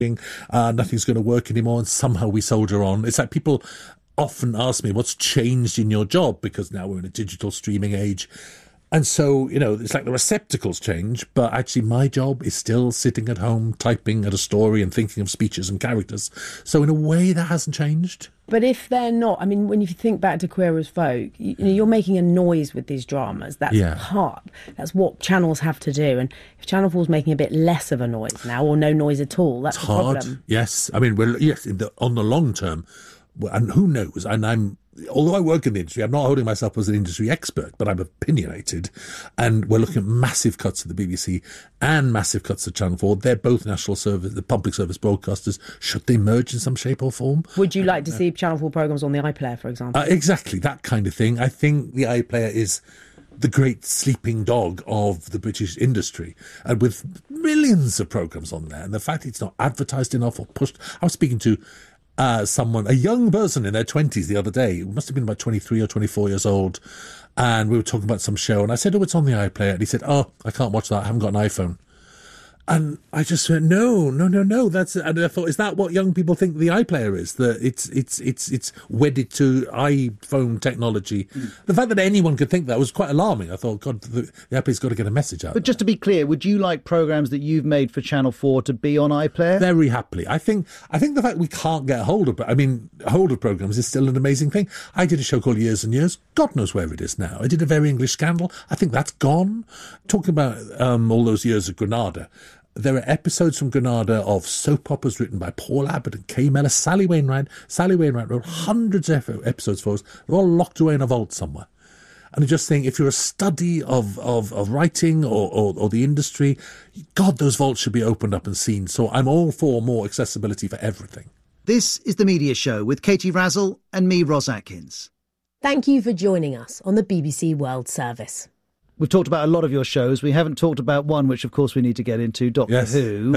nothing's going to work anymore, and somehow we soldier on. It's like people often ask me, what's changed in your job? Because now we're in a digital streaming age. And so, it's like the receptacles change, but actually my job is still sitting at home, typing at a story and thinking of speeches and characters. So in a way, that hasn't changed. But if they're not, when you think back to Queer as Folk, you're making a noise with these dramas. That's that's what channels have to do. And if Channel 4's making a bit less of a noise now, or no noise at all, that's the problem. Yes. On the long term, and who knows, although I work in the industry, I'm not holding myself as an industry expert, but I'm opinionated. And we're looking at massive cuts of the BBC and massive cuts of Channel 4. They're both national service, the public service broadcasters. Should they merge in some shape or form? Would you like to see Channel 4 programmes on the iPlayer, for example? Exactly, that kind of thing. I think the iPlayer is the great sleeping dog of the British industry, and with millions of programmes on there. And the fact it's not advertised enough or pushed. I was speaking to a young person in their 20s the other day, who must have been about 23 or 24 years old, and we were talking about some show, and I said, it's on the iPlayer, and he said, I can't watch that, I haven't got an iPhone. And I just went, no. And I thought, is that what young people think the iPlayer is? That it's wedded to iPhone technology. The fact that anyone could think that was quite alarming. I thought, God, the iPlayer's got to get a message out. But just to be clear, would you like programmes that you've made for Channel 4 to be on iPlayer? Very happily. I think the fact we can't get hold of programmes is still an amazing thing. I did a show called Years and Years. God knows where it is now. I did A Very English Scandal. I think that's gone. Talking about all those years of Granada. There are episodes from Granada of soap operas written by Paul Abbott and Kay Mellor. Sally Wainwright wrote hundreds of episodes for us. They're all locked away in a vault somewhere. And I'm just saying, if you're a study of writing or the industry, God, those vaults should be opened up and seen. So I'm all for more accessibility for everything. This is The Media Show with Katie Razzle and me, Ros Atkins. Thank you for joining us on the BBC World Service. We've talked about a lot of your shows. We haven't talked about one, which of course we need to get into, Doctor Who.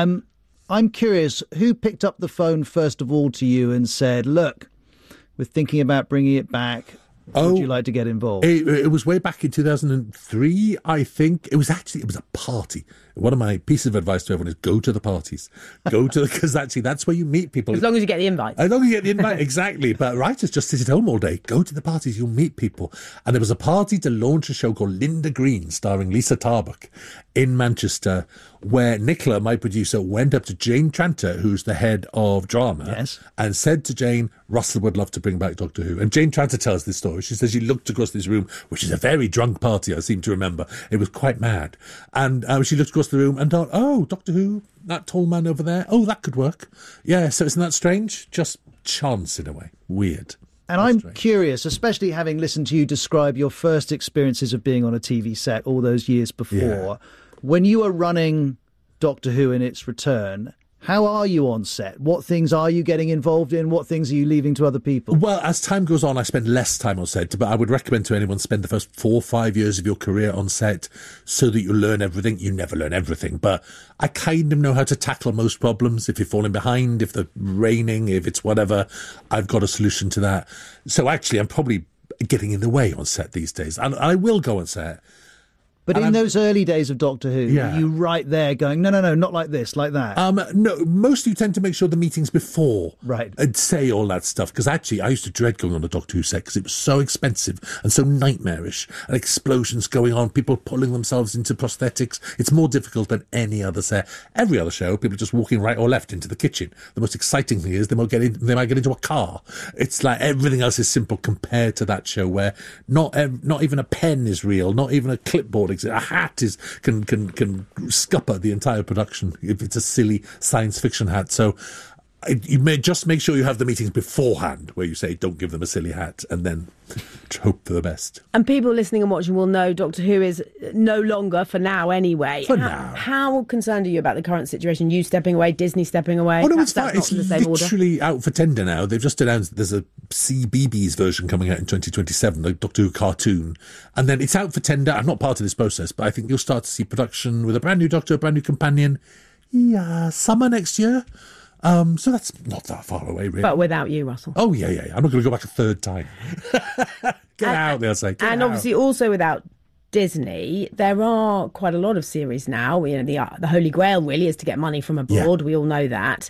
I'm curious, who picked up the phone first of all to you and said, look, we're thinking about bringing it back. Would you like to get involved? It was way back in 2003, I think. It was a party. One of my pieces of advice to everyone is go to the parties. Because actually that's where you meet people. As long as you get the invite. As long as you get the invite, exactly. But writers just sit at home all day. Go to the parties, you'll meet people. And there was a party to launch a show called Linda Green, starring Lisa Tarbuck, in Manchester, where Nicola, my producer, went up to Jane Tranter, who's the head of drama, and said to Jane, Russell would love to bring back Doctor Who. And Jane Tranter tells this story. She says she looked across this room, which is a very drunk party, I seem to remember. It was quite mad. And she looked across the room and thought, Doctor Who, that tall man over there, that could work. Yeah, so isn't that strange? Just chance in a way. Weird. And I'm curious, especially having listened to you describe your first experiences of being on a TV set all those years before, when you were running Doctor Who in its return, how are you on set? What things are you getting involved in? What things are you leaving to other people? Well, as time goes on, I spend less time on set, but I would recommend to anyone spend the first 4 or 5 years of your career on set so that you learn everything. You never learn everything, but I kind of know how to tackle most problems. If you're falling behind, if they're raining, if it's whatever, I've got a solution to that. So actually, I'm probably getting in the way on set these days. And I will go on set. But in those early days of Doctor Who, you right there going, no, not like this, like that. No, mostly you tend to make sure the meetings before and say all that stuff. Because actually, I used to dread going on a Doctor Who set because it was so expensive and so nightmarish. And explosions going on, people pulling themselves into prosthetics. It's more difficult than any other set. Every other show, people are just walking right or left into the kitchen. The most exciting thing is they might get into a car. It's like everything else is simple compared to that show where not even a pen is real, not even a clipboard. A hat can scupper the entire production if it's a silly science fiction hat. So you may just make sure you have the meetings beforehand where you say don't give them a silly hat and then hope for the best. And people listening and watching will know Doctor Who is no longer, for now anyway. How concerned are you about the current situation? You stepping away, Disney stepping away? Oh no, it's fine. It's literally out for tender now. They've just announced there's a CBeebies version coming out in 2027, the Doctor Who cartoon. And then it's out for tender. I'm not part of this process, but I think you'll start to see production with a brand new Doctor, a brand new companion. Summer next year. So that's not that far away, really. But without you, Russell. Oh, yeah. I'm not going to go back a third time. Get out, they'll say. And obviously also without Disney, there are quite a lot of series now. You know, the Holy Grail really is to get money from abroad. Yeah. We all know that.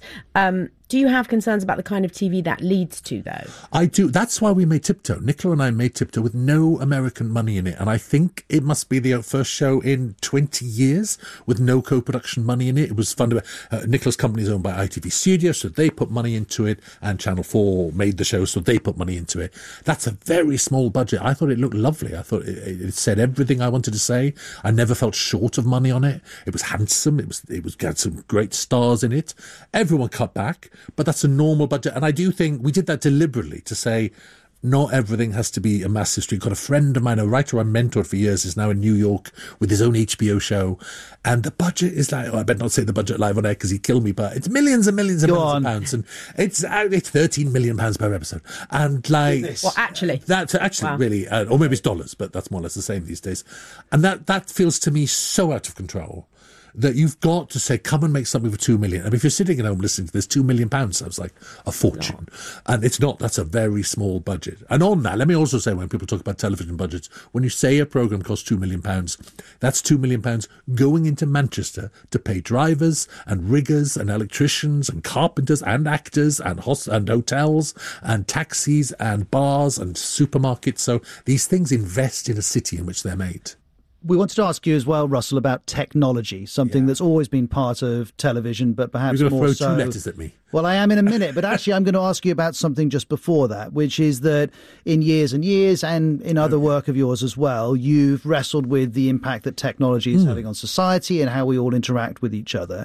Do you have concerns about the kind of TV that leads to, though? I do. That's why we made Tiptoe. Nicola and I made Tiptoe with no American money in it. And I think it must be the first show in 20 years with no co-production money in it. It was fun. Nicola's company is owned by ITV Studios, so they put money into it. And Channel 4 made the show, so they put money into it. That's a very small budget. I thought it looked lovely. I thought it said everything I wanted to say. I never felt short of money on it. It was handsome. It had some great stars in it. Everyone cut back. But that's a normal budget. And I do think we did that deliberately to say not everything has to be a massive stream. Got a friend of mine, a writer I mentored for years, is now in New York with his own HBO show. And the budget is like, I better not say the budget live on air because he'd kill me, but it's millions and millions and millions of pounds. And it's 13 million pounds per episode. And like... Well, actually. That's actually wow. Really, or maybe it's dollars, but that's more or less the same these days. And that feels to me so out of control, that you've got to say, come and make something for 2 million. I mean, if you're sitting at home listening to this, £2 million sounds like a fortune. No. And it's not. That's a very small budget. And on that, let me also say, when people talk about television budgets, when you say a programme costs £2 million, that's £2 million going into Manchester to pay drivers and riggers and electricians and carpenters and actors and hotels and taxis and bars and supermarkets. So these things invest in a city in which they're made. We wanted to ask you as well, Russell, about technology, something that's always been part of television, but perhaps You're more going to so... throw 2 letters at me. Well, I am in a minute, but actually I'm going to ask you about something just before that, which is that in years and years, and in other work of yours as well, you've wrestled with the impact that technology is having on society and how we all interact with each other.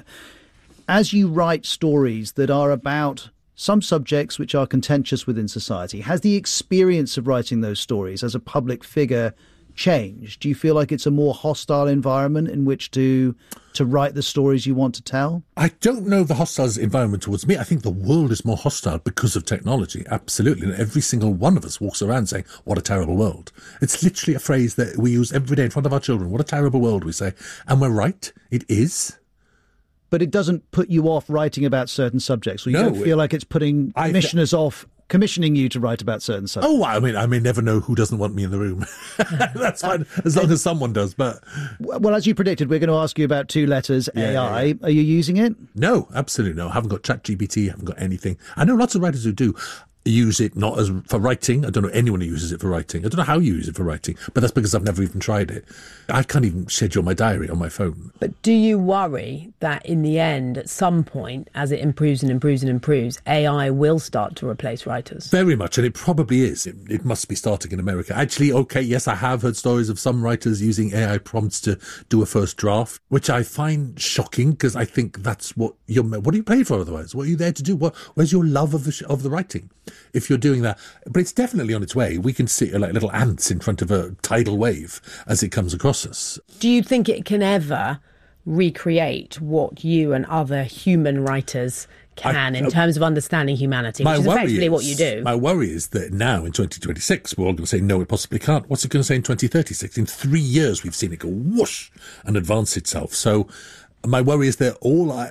As you write stories that are about some subjects which are contentious within society, has the experience of writing those stories as a public figure changed? Do you feel like it's a more hostile environment in which to write the stories you want to tell? I don't know the hostile environment towards me. I think the world is more hostile because of technology. Absolutely. And every single one of us walks around saying, what a terrible world. It's literally a phrase that we use every day in front of our children. What a terrible world, we say. And we're right. It is. But it doesn't put you off writing about certain subjects. Or you don't feel like it's putting commissioners off commissioning you to write about certain subjects. Oh, I mean, I may never know who doesn't want me in the room. That's fine, as long as someone does. But well, as you predicted, we're going to ask you about 2 letters, AI. Yeah. Are you using it? No, absolutely no. I haven't got ChatGPT, haven't got anything. I know lots of writers who do use it not as for writing. I don't know anyone who uses it for writing. I don't know how you use it for writing, but that's because I've never even tried it. I can't even schedule my diary on my phone. But do you worry that in the end, at some point, as it improves and improves and improves, AI will start to replace writers? Very much, and it probably is. It must be starting in America. Actually, okay, yes, I have heard stories of some writers using AI prompts to do a first draft, which I find shocking because I think that's what are you paid for otherwise? What are you there to do? Where's your love of the writing? If you're doing that, but it's definitely on its way. We can see like little ants in front of a tidal wave as it comes across us. Do you think it can ever recreate what you and other human writers can in terms of understanding humanity, which is effectively what you do? My worry is that now in 2026, we're all going to say, no, it possibly can't. What's it going to say in 2036? In 3 years, we've seen it go whoosh and advance itself. So my worry is that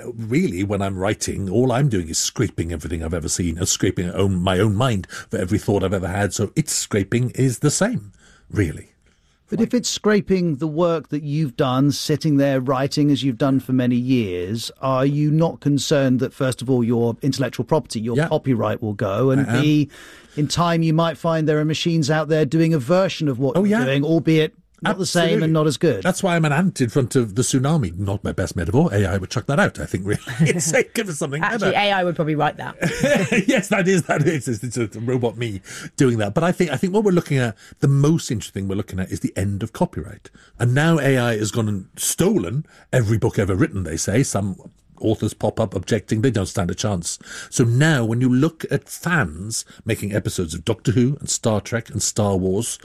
when I'm writing, all I'm doing is scraping everything I've ever seen and scraping my own mind for every thought I've ever had. So its scraping is the same, really. But if it's scraping the work that you've done, sitting there writing as you've done for many years, are you not concerned that, first of all, your intellectual property, your copyright will go, and B, in time you might find there are machines out there doing a version of what you're doing, albeit not the same and not as good? That's why I'm an ant in front of the tsunami. Not my best metaphor. AI would chuck that out, I think, really. It's give us something Actually, better. AI would probably write that. Yes, that is. It's a robot me doing that. But I think what we're looking at, the most interesting thing we're looking at is the end of copyright. And now AI has gone and stolen every book ever written, they say. Some authors pop up objecting, they don't stand a chance. So now when you look at fans making episodes of Doctor Who and Star Trek and Star Wars,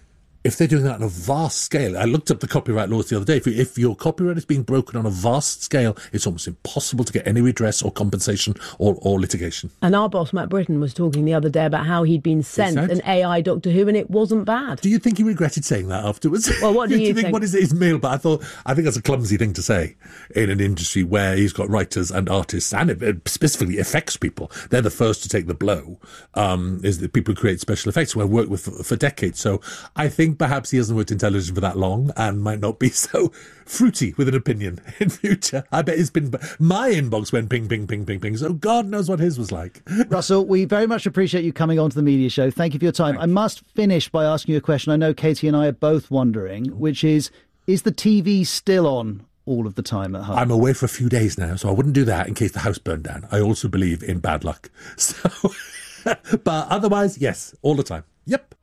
if they're doing that on a vast scale, I looked up the copyright laws the other day. If your copyright is being broken on a vast scale, it's almost impossible to get any redress or compensation or litigation. And our boss, Matt Britton, was talking the other day about how he'd been sent an AI Doctor Who and it wasn't bad. Do you think he regretted saying that afterwards? Well, what do you think? What is his mail? But I think that's a clumsy thing to say in an industry where he's got writers and artists, and it specifically effects people. They're the first to take the blow, is the people who create special effects, who I've worked with for decades. So I think think perhaps he hasn't worked in television for that long and might not be so fruity with an opinion in future. I bet it's been... My inbox went ping, ping, ping, ping, ping, so God knows what his was like. Russell, we very much appreciate you coming on to the media show. Thank you for your time. Thanks. I must finish by asking you a question I know Katie and I are both wondering, which is the TV still on all of the time at home? I'm away for a few days now, so I wouldn't do that in case the house burned down. I also believe in bad luck. So, but otherwise, yes, all the time. Yep.